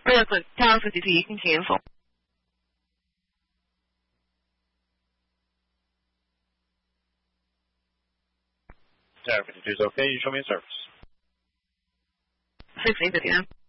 Franklin, Tower 52, you can cancel. Tower 52 is okay. You show me a service. 1659.